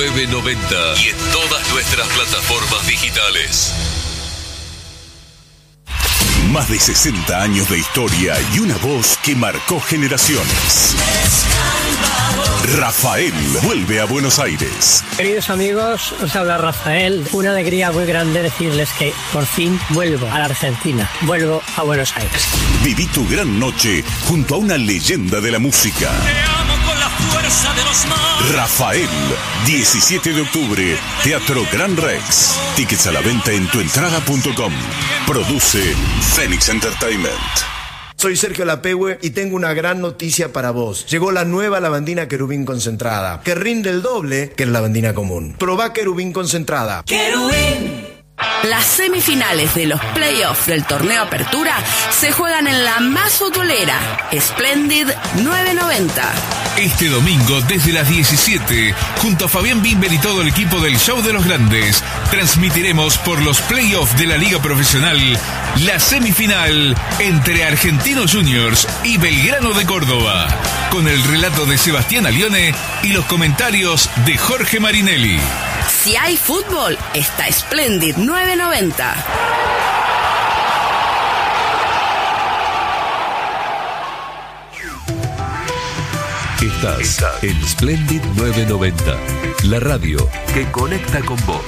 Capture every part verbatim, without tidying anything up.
nueve noventa y en todas nuestras plataformas digitales. Más de sesenta años de historia y una voz que marcó generaciones. Rafael vuelve a Buenos Aires. Queridos amigos, os habla Rafael. Una alegría muy grande decirles que por fin vuelvo a la Argentina. Vuelvo a Buenos Aires. Viví tu gran noche junto a una leyenda de la música. Te amo con la fuerza de los mares. Rafael, diecisiete de octubre, Teatro Gran Rex. Tickets a la venta en tuentrada punto com. Produce Phoenix Entertainment. Soy Sergio Lapehue y tengo una gran noticia para vos. Llegó la nueva lavandina Querubín concentrada, que rinde el doble que la lavandina común. Probá Querubín concentrada. ¡Querubín! Las semifinales de los playoffs del torneo Apertura se juegan en la más futbolera, Splendid nueve noventa. Este domingo desde las diecisiete, junto a Fabián Bimber y todo el equipo del Show de los Grandes, transmitiremos por los playoffs de la Liga Profesional la semifinal entre Argentinos Juniors y Belgrano de Córdoba, con el relato de Sebastián Alione y los comentarios de Jorge Marinelli. Si hay fútbol, está Splendid nueve noventa. Estás, Estás en Splendid nueve noventa, la radio que conecta con vos.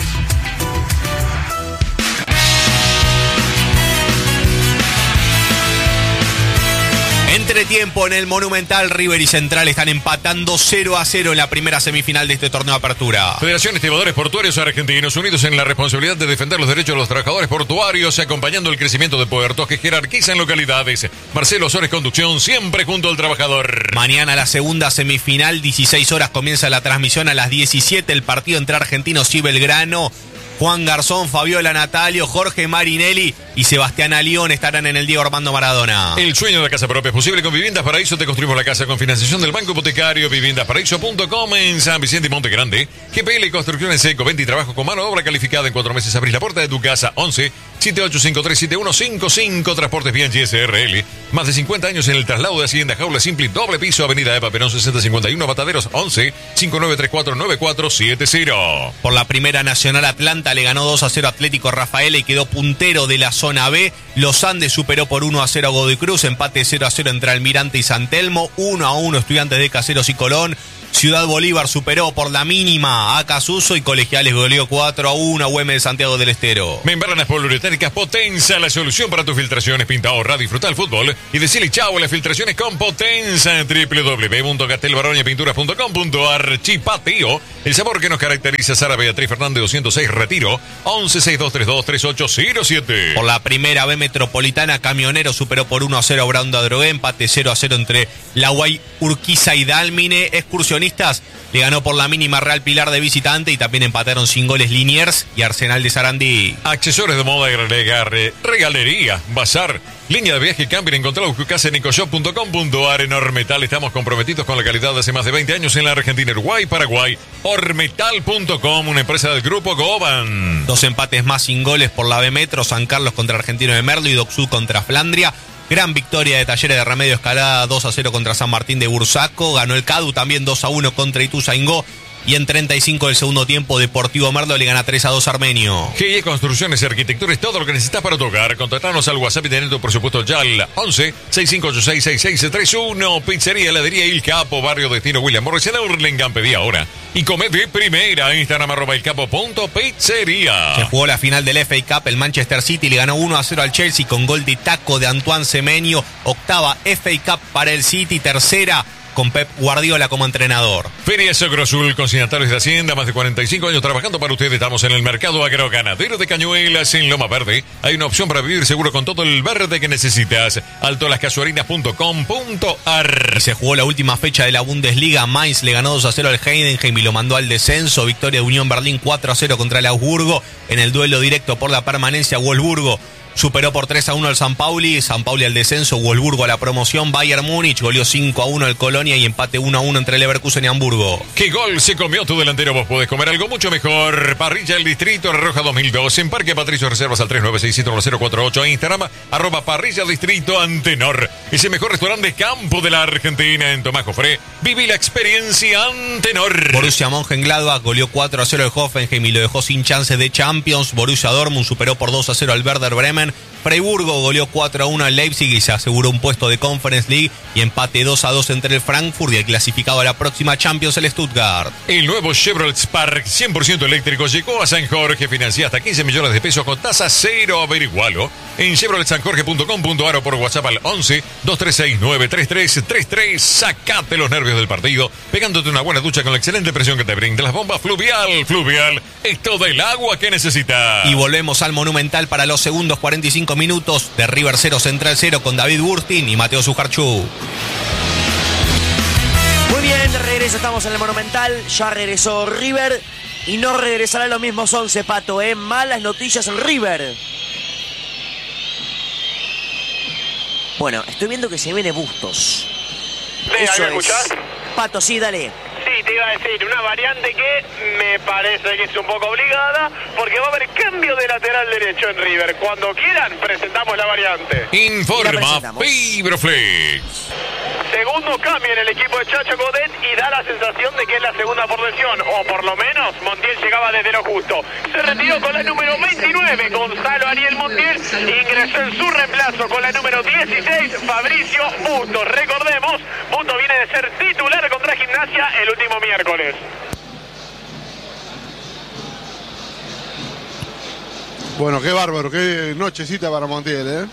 Entretiempo en el Monumental. River y Central están empatando cero a cero en la primera semifinal de este torneo de Apertura. Federación Estibadores Portuarios Argentinos, unidos en la responsabilidad de defender los derechos de los trabajadores portuarios, acompañando el crecimiento de puertos que jerarquizan localidades. Marcelo Sores Conducción, siempre junto al trabajador. Mañana la segunda semifinal, dieciséis horas comienza la transmisión. A las diecisiete el partido entre Argentinos y Belgrano. Juan Garzón, Fabiola Natalio, Jorge Marinelli y Sebastián Alione estarán en el Diego Armando Maradona. El sueño de la casa propia es posible con Viviendas Paraíso. Te construimos la casa con financiación del Banco Hipotecario. Viviendas Paraíso punto com en San Vicente y Monte Grande. G P L Construcciones Seco, venta y trabajo con mano de obra calificada. En cuatro meses abrís la puerta de tu casa. once, siete ocho cinco tres, siete uno cinco cinco. Transportes Bianchi S R L. Más de cincuenta años en el traslado de Hacienda Jaula Simple, doble piso, Avenida Eva Perón sesenta cincuenta y uno, Mataderos. once, cinco nueve tres cuatro, nueve cuatro siete cero. Por la primera nacional, Atlanta le ganó dos a cero Atlético Rafaela y quedó puntero de la zona B. Los Andes superó por uno a cero a Godoy Cruz. Empate cero a cero entre Almirante y San Telmo. uno a uno Estudiantes de Caseros y Colón. Ciudad Bolívar superó por la mínima a Casuso y Colegiales goleó cuatro a uno a Güemes de Santiago del Estero. Membranas poliuretánicas Potenza, la solución para tus filtraciones. Pinta, ahorra, disfruta el fútbol y decirle chau a las filtraciones con Potenza. doble u doble u doble u punto castelbaronia pinturas punto com punto ar. Chipatío, el sabor que nos caracteriza. Sara Beatriz Fernández doscientos seis Retiro, once, seis dos tres dos, tres ocho cero siete. Por la primera B metropolitana, Camionero superó por uno a cero a Brown de Adrogué. Empate cero a cero entre La Guay, Urquiza y Dálmine. Excursionistas le ganó por la mínima Real Pilar de visitante y también empataron sin goles Liniers y Arsenal de Sarandí. Accesorios de moda y regar- regalería, bazar, línea de viaje y camping. Encontrá tu casa en ecoshop punto com punto ar. En Ormetal estamos comprometidos con la calidad de hace más de veinte años en la Argentina, Uruguay y Paraguay. Ormetal punto com, una empresa del grupo Goban. Dos empates más sin goles por la B Metro, San Carlos contra Argentino de Merlo y Docsud contra Flandria. Gran victoria de Talleres de Remedio Escalada, dos a cero contra San Martín de Bursaco. Ganó el Cadu también dos a uno contra Ituzaingó. Y en treinta y cinco del segundo tiempo, Deportivo Merlo le gana tres a dos a Armenio. G I E Construcciones y Arquitectura es todo lo que necesitas para tu hogar. Contratanos al WhatsApp y tener tu presupuesto ya al once, sesenta y cinco ochenta y seis, sesenta y seis treinta y uno. Pizzería, heladería Il Capo, Barrio Destino William Morris en Hurlingham. Pedí ahora y come de primera. Instagram arroba el capo punto pizzería. Se jugó la final del F A Cup. El Manchester City le ganó uno a cero al Chelsea con gol de taco de Antoine Semenyo. Octava F A Cup para el City, tercera con Pep Guardiola como entrenador. Feria Socrosul, consignatarios de Hacienda, más de cuarenta y cinco años trabajando para ustedes. Estamos en el mercado agroganadero de Cañuelas, en Loma Verde. Hay una opción para vivir seguro con todo el verde que necesitas. alto las casuarinas punto com punto ar. Y se jugó la última fecha de la Bundesliga. Mainz le ganó dos a cero al Heidenheim y lo mandó al descenso. Victoria de Unión Berlín cuatro a cero contra el Augsburgo. En el duelo directo por la permanencia, Wolfsburgo superó por tres a uno al San Pauli, San Pauli al descenso, Wolfsburgo a la promoción, Bayern Múnich goleó cinco a uno al Colonia y empate uno a uno entre Leverkusen y Hamburgo. ¿Qué gol se comió tu delantero? Vos podés comer algo mucho mejor. Parrilla del Distrito, Roja dos mil dos, en Parque Patricio Reservas al tres nueve seis siete uno cero cuatro ocho, Instagram, arroba Parrilla Distrito Antenor. Es el mejor restaurante de campo de la Argentina en Tomás Jofré. Viví la experiencia Antenor. Borussia Mönchengladbach goleó cuatro a cero al Hoffenheim y lo dejó sin chances de Champions. Borussia Dortmund superó por dos a cero al Werder Bremen. Freiburgo goleó cuatro a uno al Leipzig y se aseguró un puesto de Conference League, y empate dos a dos entre el Frankfurt y el clasificado a la próxima Champions, el Stuttgart. El nuevo Chevrolet Spark cien por ciento eléctrico llegó a San Jorge. Financia hasta quince millones de pesos con tasa cero. Averigualo en chevrolet san jorge punto com punto a r o por WhatsApp al once, dos tres seis nueve, tres tres tres tres. Sacate los nervios del partido pegándote una buena ducha con la excelente presión que te brinda las bombas Fluvial. Fluvial es todo el agua que necesitas. Y volvemos al Monumental para los segundos cuarenta y cinco minutos de River cero Central cero con David Burstin y Mateo Sujarchú. Muy bien, de regreso estamos en el Monumental. Ya regresó River y no regresará los mismos once, Pato, ¿eh? Malas noticias en River. Bueno, estoy viendo que se viene Bustos. Sí, ¿ahí me escuchás? Pato, sí, dale. Sí, te iba a decir, una variante que me parece que es un poco obligada, porque va a haber cambio de lateral derecho en River. Cuando quieran, presentamos la variante. Informa Fibroflex. Segundo cambio en el equipo de Chacho Godet y da la sensación de que es la segunda por lesión, o por lo menos Montiel llegaba desde lo justo. Se retiró con la número veintinueve, Gonzalo Ariel Montiel, ingresó en su reemplazo con la número dieciséis, Fabricio Bustos. Recordemos, Bustos viene de ser titular contra Gimnasia el último miércoles. Bueno, qué bárbaro, qué nochecita para Montiel, ¿eh?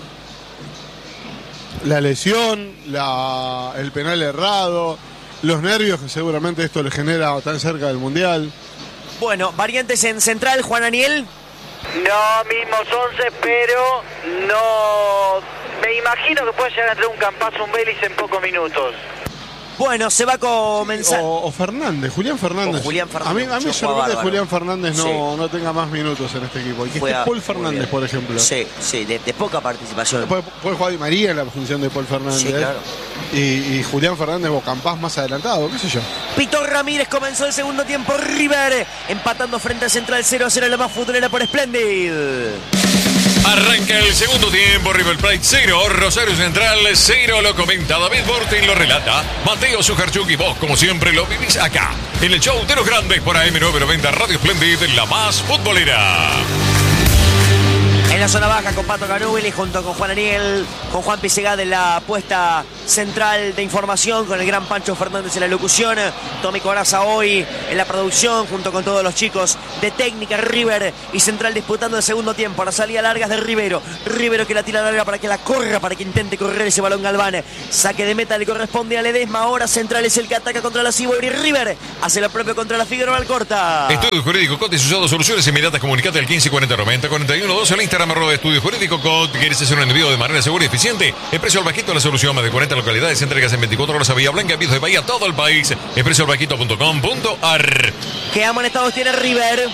La lesión, la, el penal errado, los nervios que seguramente esto le genera tan cerca del Mundial. Bueno, variantes en Central, Juan Aniel. No, mismos once, pero no... Me imagino que puede llegar a entrar un Campazo, un Vélez en pocos minutos. Bueno, se va a comenzar. O, o Fernández, Julián Fernández. O Julián Fernández. A mí, a mí me sorprende que Julián Fernández no, sí. no tenga más minutos en este equipo. Y que Juega, esté Paul Fernández, por ejemplo. Sí, sí, de, de poca participación. Puede, puede jugar Di María en la función de Paul Fernández. Sí, claro. Y, y Julián Fernández o Campás más adelantado, qué sé yo. Pitor Ramírez comenzó el segundo tiempo. River empatando frente al Central cero a cero, la más futbolera por Splendid. Arranca el segundo tiempo, River Plate cero, Rosario Central cero, lo comenta David Bortin, lo relata Mateo Sujarchuk y vos, como siempre, lo vivís acá, en el show de los grandes por A M novecientos noventa Radio Splendid, la más futbolera. En la zona baja con Pato Canúbili junto con Juan Aniel, con Juan Pisegada en la puesta central de información, con el gran Pancho Fernández en la locución, Tommy Coraza hoy en la producción junto con todos los chicos de técnica. River y Central disputando el segundo tiempo. La salida largas de Rivero. Rivero que la tira larga para que la corra, para que intente correr ese balón Galván. Saque de meta le corresponde a Ledesma. Ahora Central es el que ataca contra la Ciboy y River hace lo propio contra la Figueroa Alcorta. Estudio Jurídico Cot y sus dados soluciones inmediatas. Comunicate al quince cuarenta noventa cuarenta y uno doce en Instagram arroba Estudio Jurídico Cot. ¿Quieres hacer un envío de manera segura y eficiente? El precio al bajito, la solución, más de cuarenta localidades, entregas en veinticuatro horas a Villa Blanca, envíos de Bahía, todo el país. El precio al bajito punto com punto a r. ¿Qué amonestados tiene River?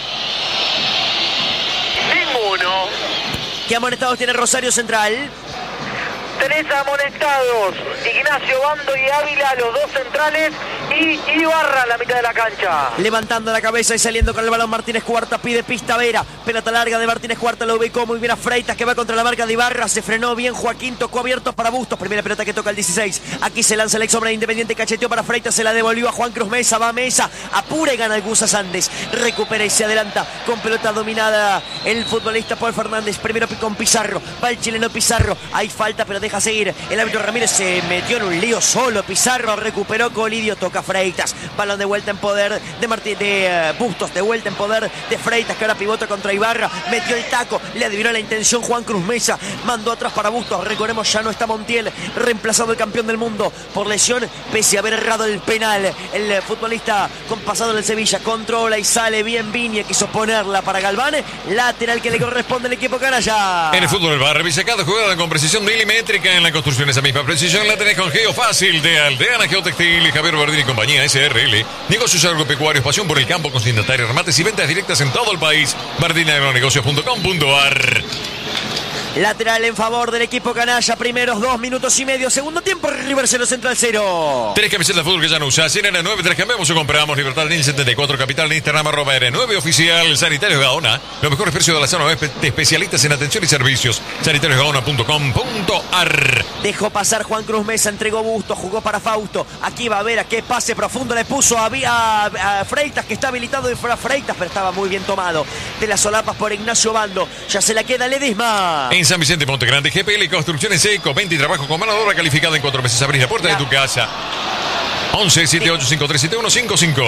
Ninguno. ¿Qué amonestados tiene Rosario Central? Tres amonestados, Ignacio Bando y Ávila, los dos centrales, y Ibarra a la mitad de la cancha. Levantando la cabeza y saliendo con el balón Martínez Cuarta, pide pista Vera, pelota larga de Martínez Cuarta, lo ubicó muy bien a Freitas, que va contra la marca de Ibarra, se frenó bien Joaquín, tocó abierto para Bustos, primera pelota que toca el dieciséis, aquí se lanza el ex hombre de Independiente, cacheteó para Freitas, se la devolvió a Juan Cruz Mesa, va Mesa, apura y gana el Gusa Sandes, recupera y se adelanta con pelota dominada el futbolista Paul Fernández, primero con Pizarro, va el chileno Pizarro, hay falta pero deja seguir, el árbitro Ramírez se metió en un lío solo, Pizarro recuperó Colidio, toca Freitas, balón de vuelta en poder de Martí, de uh, Bustos, de vuelta en poder de Freitas, que ahora pivota contra Ibarra, metió el taco, le adivinó la intención Juan Cruz Mesa, mandó atrás para Bustos, recordemos ya no está Montiel, reemplazado el campeón del mundo por lesión, pese a haber errado el penal, el futbolista con pasado del Sevilla, controla y sale bien Viña, quiso ponerla para Galván, lateral que le corresponde al equipo canalla. En el fútbol del bar, revisa cada jugada con precisión milimétrica. En la construcción esa misma precisión la tenés con Geofácil de Aldeana Geotextil y Javier Bardini y compañía S R L. Negocios agropecuarios, pasión por el campo, consignatarios, remates y ventas directas en todo el país. bardini agronegocios punto com punto a r. Lateral en favor del equipo canalla. Primeros dos minutos y medio. Segundo tiempo, River cero, Central cero. Tres camisetas de fútbol que ya no usás. En R nueve, te las cambiamos o compramos. Libertad Nil setenta y cuatro, Capital en Instagram, arroba R nueve Oficial. Sanitarios Gaona. Los mejores precios de la zona oeste, especialistas en atención y servicios. sanitarios gaona punto com punto a r. Dejó pasar Juan Cruz Mesa, entregó Busto, jugó para Fausto. Aquí va a ver a qué pase profundo le puso a, a, a Freitas, que está habilitado de fuera Freitas, pero estaba muy bien tomado. De las solapas por Ignacio Bando. Ya se la queda Ledesma. En San Vicente Monte Grande, G P L Construcciones Eco, veinte y trabajo con mano de obra calificada en cuatro meses. Abrís la puerta de tu casa. once siete ocho cinco tres siete uno cinco cinco.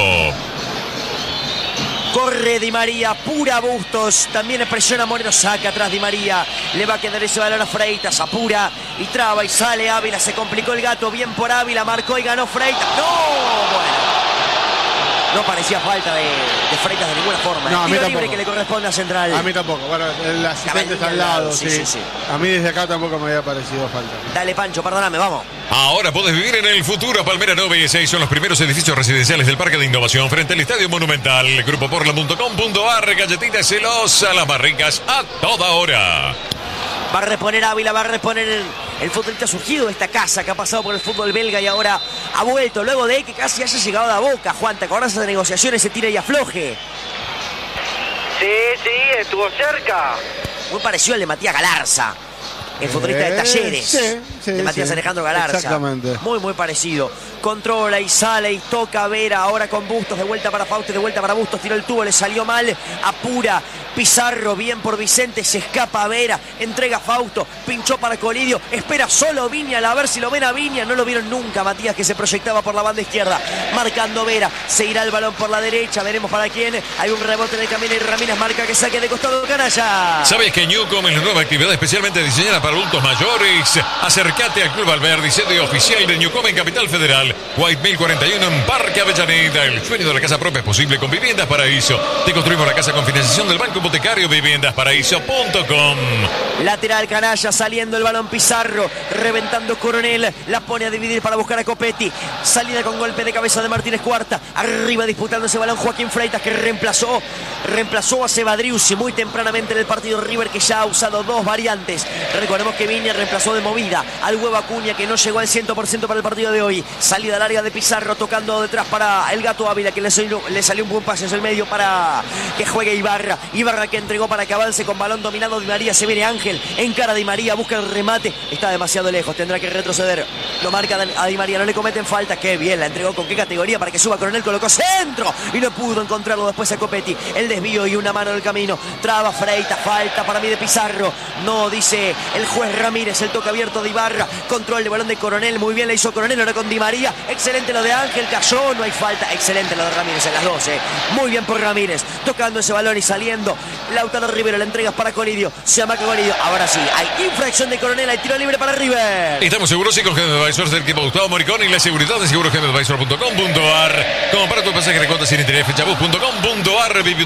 Corre Di María, pura Bustos. También presiona Moreno, saca atrás Di María. Le va a quedar ese balón a Freitas, apura y traba y sale Ávila. Se complicó el gato, bien por Ávila, marcó y ganó Freitas. ¡No! Bueno. No parecía falta de, de Freitas de ninguna forma. No, a mí tiro libre tampoco. que le corresponde a Central. A mí tampoco. Bueno, el asistente está al lado, sí, sí, sí, sí. A mí desde acá tampoco me había parecido falta. Dale, Pancho, perdóname, vamos. Ahora podés vivir en el futuro. Palmera nueve y seis son los primeros edificios residenciales del Parque de Innovación frente al Estadio Monumental. grupo porla punto com punto a r. Galletitas celosas, las más ricas a toda hora. Va a reponer Ávila, va a reponer el, el futbolista surgido de esta casa que ha pasado por el fútbol belga y ahora ha vuelto luego de que casi haya llegado a Boca. Juan, ¿te acordás de negociaciones? Se tira y afloje. Sí, sí, estuvo cerca. Muy parecido al de Matías Galarza, el futbolista de Talleres. Sí, sí, de Matías sí. Alejandro Galarza. Exactamente. Muy, muy parecido. Controla y sale y toca a Vera. Ahora con Bustos, de vuelta para Fausto, de vuelta para Bustos. Tiró el tubo, le salió mal. Apura. Pizarro, bien por Vicente. Se escapa a Vera. Entrega a Fausto. Pinchó para Colidio. Espera solo Viña. A ver si lo ven a Viña. No lo vieron nunca. Matías, que se proyectaba por la banda izquierda. Marcando Vera. Se irá el balón por la derecha. Veremos para quién. Hay un rebote en el camino y Ramírez marca que saque de costado canalla. ¿Sabes que Newcom es la nueva actividad especialmente diseñada para adultos mayores? Acércate al Club Alberdi, sede oficial de Newcom en Capital Federal. White Mill cuarenta y uno en Parque Avellaneda. El sueño de la casa propia es posible con Viviendas Paraíso. Te construimos la casa con financiación del Banco Hipotecario. Viviendas Paraíso punto com. Lateral canalla, saliendo el balón Pizarro, reventando Coronel, la pone a dividir para buscar a Copetti. Salida con golpe de cabeza de Martínez Cuarta. Arriba disputando ese balón Joaquín Freitas, que reemplazó reemplazó a Sebadriussi muy tempranamente en el partido. River, que ya ha usado dos variantes. Recordemos que Viña reemplazó de movida al Huevo Acuña, que no llegó al cien por ciento para el partido de hoy. Salida larga de Pizarro, tocando detrás para el Gato Ávila, que le salió, le salió un buen pase hacia el medio para que juegue Ibarra. Ibarra, que entregó para que avance con balón dominado Di María. Se viene Ángel, encara a Di María, busca el remate. Está demasiado lejos, tendrá que retroceder. Lo marca a Di María, no le cometen falta. Qué bien, la entregó con qué categoría para que suba Coronel. Colocó centro y no pudo encontrarlo después a Copetti. El desvío y una mano en el camino. Traba Freitas, falta para mí de Pizarro. No, dice el juez Ramírez. El toque abierto de Ibarra. Control de balón de Coronel. Muy bien la hizo Coronel, ahora con Di María. Excelente lo de Ángel, cayó, no hay falta. Excelente lo de Ramírez en las doce. Muy bien por Ramírez, tocando ese balón y saliendo. Lautaro Rivero, la entregas para Colidio. Se amaca Colidio. Ahora sí, hay infracción de Coronel, hay tiro libre para River. Estamos seguros y con G M Advisors del equipo Gustavo Moricón y la seguridad de seguros G M Advisor punto com punto a r. Compara tu pasaje de cuotas sin interés, fechabus punto com punto a r.